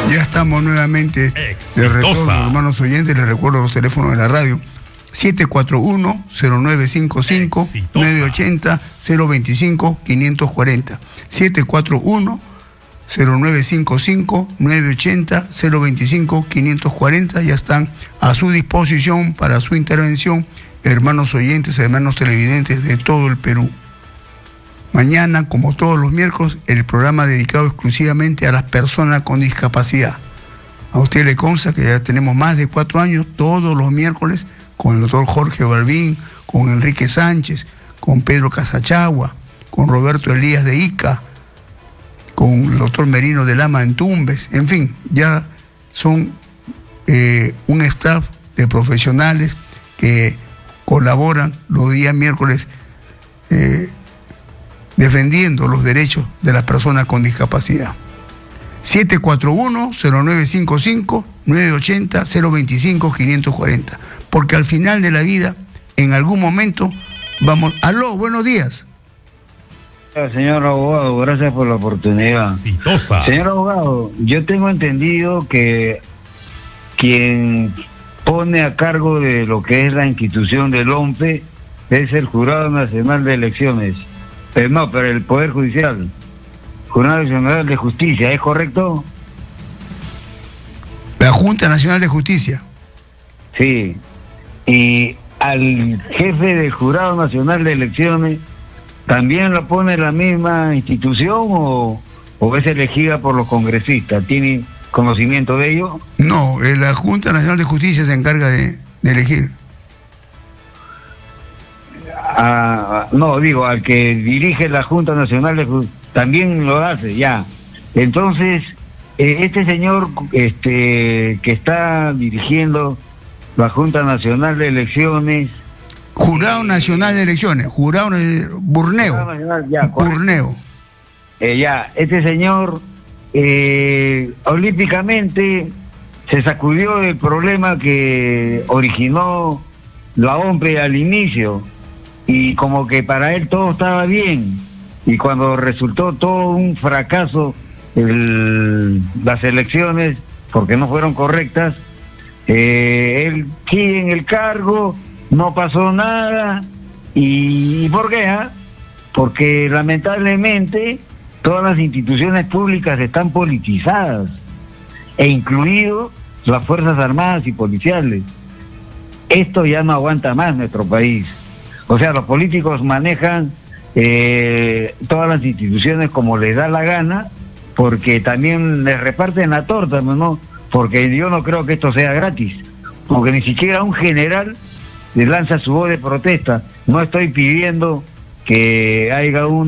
Ya estamos nuevamente de retorno, hermanos oyentes. Les recuerdo los teléfonos de la radio: 741-0955, 980-025-540. 741-0955, 980-025-540. Ya están a su disposición para su intervención, hermanos oyentes, hermanos televidentes de todo el Perú. Mañana, como todos los miércoles, el programa dedicado exclusivamente a las personas con discapacidad. A usted le consta que ya tenemos más de 4 años, todos los miércoles, con el doctor Jorge Balbín, con Enrique Sánchez, con Pedro Casachagua, con Roberto Elías de Ica, con el doctor Merino de Lama en Tumbes. En fin, ya son un staff de profesionales que colaboran los días miércoles defendiendo los derechos de las personas con discapacidad. 741-0955, 980-025-540. Porque al final de la vida, en algún momento, vamos... ¡Aló! ¡Buenos días! Señor abogado, gracias por la oportunidad. Exitosa. Señor abogado, yo tengo entendido que quien pone a cargo de lo que es la institución del OMPE es el Jurado Nacional de Elecciones. No, pero el Poder Judicial, Jurado Nacional de Justicia, ¿es correcto? La Junta Nacional de Justicia. Sí. Y al jefe del Jurado Nacional de Elecciones, ¿también lo pone la misma institución o es elegida por los congresistas? ¿Tiene conocimiento de ello? No, la Junta Nacional de Justicia se encarga de elegir. No, digo, al que dirige la Junta Nacional de Justicia también lo hace, ya. Entonces, este señor que está dirigiendo la Junta Nacional de Elecciones... Jurado Nacional de Elecciones, Jurado Burneo. Jurado Nacional, ya, Burneo. Ya, este señor olímpicamente se sacudió del problema que originó la OMPE al inicio, y como que para él todo estaba bien, y cuando resultó todo un fracaso las elecciones porque no fueron correctas, él sigue en el cargo, no pasó nada. ¿Y por qué? Porque lamentablemente todas las instituciones públicas están politizadas, e incluido las Fuerzas Armadas y Policiales. Esto ya no aguanta más nuestro país. O sea, los políticos manejan todas las instituciones como les da la gana, porque también les reparten la torta, ¿no? Porque yo no creo que esto sea gratis, porque ni siquiera un general les lanza su voz de protesta. No estoy pidiendo que haya un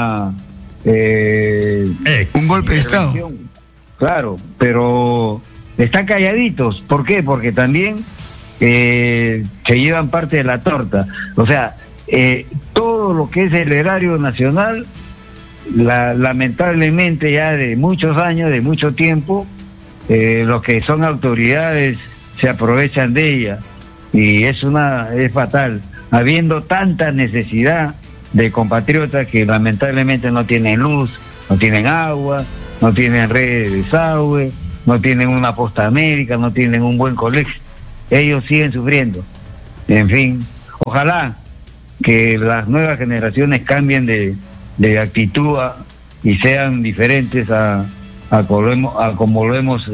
golpe de Estado. Claro, pero están calladitos. ¿Por qué? Porque también se llevan parte de la torta. O sea, todo lo que es el erario nacional, lamentablemente ya de muchos años, de mucho tiempo, los que son autoridades se aprovechan de ella, y es fatal, habiendo tanta necesidad de compatriotas que lamentablemente no tienen luz, no tienen agua, no tienen redes de desagüe, no tienen una posta médica, no tienen un buen colegio. Ellos siguen sufriendo. En fin, ojalá que las nuevas generaciones cambien de actitud y sean diferentes a como lo hemos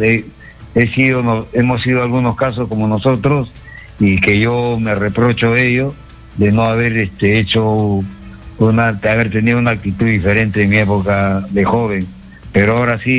sido algunos casos como nosotros, y que yo me reprocho de ello, de no haber haber tenido una actitud diferente en mi época de joven, pero ahora sí